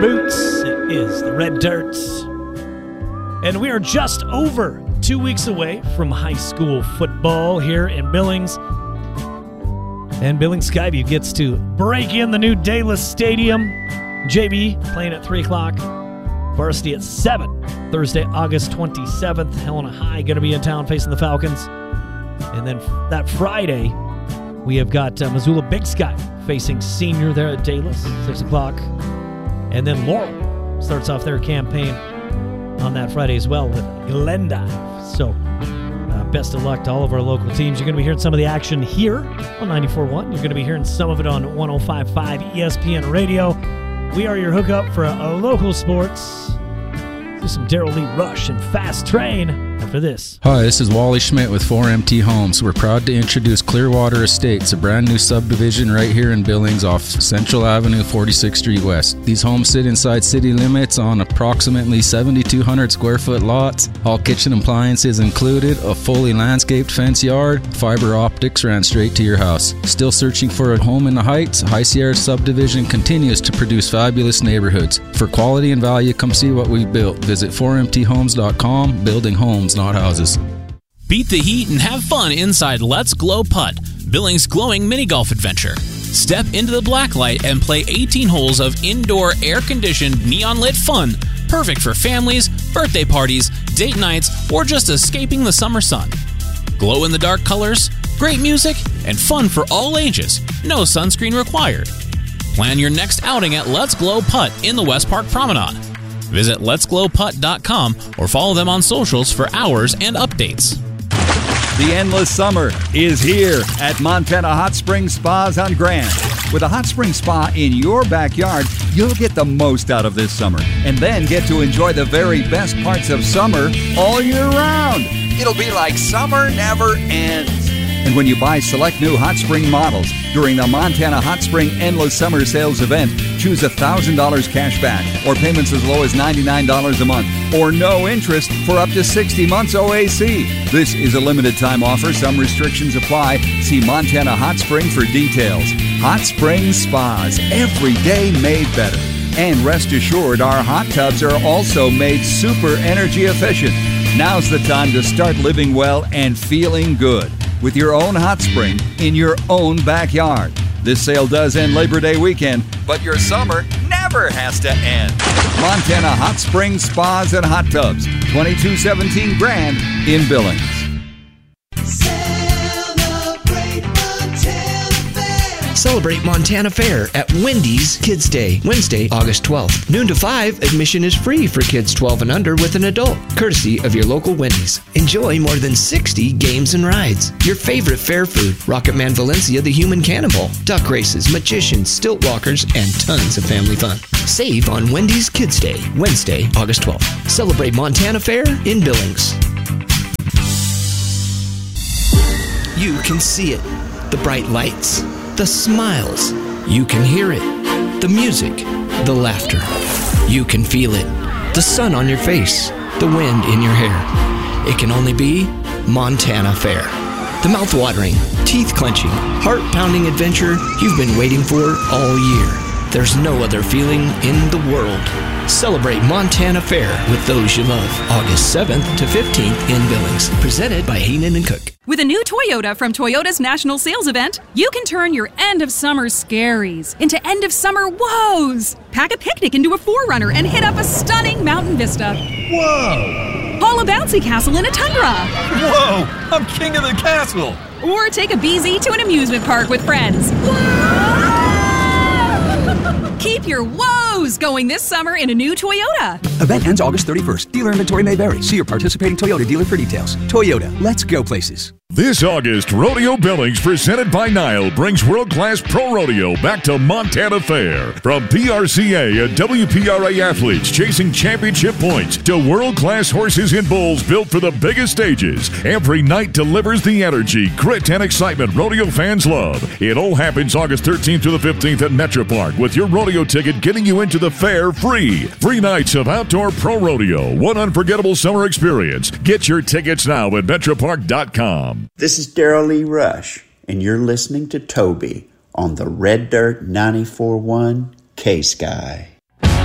boots. It is the Red Dirt. And we are just over 2 weeks away from high school football here in Billings. And Billings Skyview gets to break in the new Dayless Stadium. JV playing at 3 o'clock. Varsity at 7. Thursday, August 27th. Helena High going to be in town facing the Falcons. And then that Friday, we have got Missoula Big Sky facing Senior there at Dayless, 6 o'clock. And then Laurel starts off their campaign on that Friday as well with Glendive. So best of luck to all of our local teams. You're going to be hearing some of the action here on 94.1. You're going to be hearing some of it on 105.5 ESPN Radio. We are your hookup for local sports. Do some Darrell Lee Rush and Fast Train after this. Hi, this is Wally Schmidt with 4MT Homes. We're proud to introduce Clearwater Estates, a brand new subdivision right here in Billings off Central Avenue, 46th Street West. These homes sit inside city limits on approximately 7,200 square foot lots. All kitchen appliances included, a fully landscaped fence yard, fiber optics ran straight to your house. Still searching for a home in the Heights? High Sierra Subdivision continues to produce fabulous neighborhoods. For quality and value, come see what we've built. Visit 4mthomes.com, building homes, not houses. Beat the heat and have fun inside Let's Glow Putt, Billings' glowing mini golf adventure. Step into the black light and play 18 holes of indoor, air-conditioned, neon-lit fun, perfect for families, birthday parties, date nights, or just escaping the summer sun. Glow-in-the-dark colors, great music, and fun for all ages. No sunscreen required. Plan your next outing at Let's Glow Putt in the West Park Promenade. Visit letsglowputt.com or follow them on socials for hours and updates. The endless summer is here at Montana Hot Springs Spas on Grand. With a hot spring spa in your backyard, you'll get the most out of this summer and then get to enjoy the very best parts of summer all year round. It'll be like summer never ends. And when you buy select new hot spring models during the Montana Hot Spring Endless Summer Sales event, choose $1,000 cash back or payments as low as $99 a month or no interest for up to 60 months OAC. This is a limited time offer. Some restrictions apply. See Montana Hot Spring for details. Hot Spring Spas, every day made better. And rest assured, our hot tubs are also made super energy efficient. Now's the time to start living well and feeling good with your own hot spring in your own backyard. This sale does end Labor Day weekend, but your summer never has to end. Montana Hot Springs Spas and Hot Tubs, 2217 Grand in Billings. Celebrate Montana Fair at Wendy's Kids Day, Wednesday, August 12th. Noon to 5, admission is free for kids 12 and under with an adult, courtesy of your local Wendy's. Enjoy more than 60 games and rides. Your favorite fair food, Rocket Man Valencia, the Human Cannibal, duck races, magicians, stilt walkers, and tons of family fun. Save on Wendy's Kids Day, Wednesday, August 12th. Celebrate Montana Fair in Billings. You can see it. The bright lights. The smiles. You can hear it. The music. The laughter. You can feel it. The sun on your face. The wind in your hair. It can only be Montana Fair. The mouth-watering, teeth-clenching, heart-pounding adventure you've been waiting for all year. There's no other feeling in the world. Celebrate Montana Fair with those you love. August 7th to 15th in Billings. Presented by Heenan and Cook. With a new Toyota from Toyota's National Sales Event, you can turn your end-of-summer scaries into end-of-summer woes. Pack a picnic into a 4Runner and hit up a stunning mountain vista. Whoa! Haul a bouncy castle in a Tundra. Whoa! I'm king of the castle! Or take a BZ to an amusement park with friends. Keep your woes going this summer in a new Toyota. Event ends August 31st. Dealer inventory may vary. See your participating Toyota dealer for details. Toyota, let's go places. This August, Rodeo Billings, presented by Nile, brings world-class pro rodeo back to Montana Fair. From PRCA and WPRA athletes chasing championship points to world-class horses and bulls built for the biggest stages, every night delivers the energy, grit, and excitement rodeo fans love. It all happens August 13th to the 15th at Metro Park, with your rodeo ticket getting you into the fair free. 3 nights of outdoor pro rodeo, one unforgettable summer experience. Get your tickets now at metropark.com. This is Darrell Lee Rush, and you're listening to Toby on the Red Dirt 94.1 K-Sky.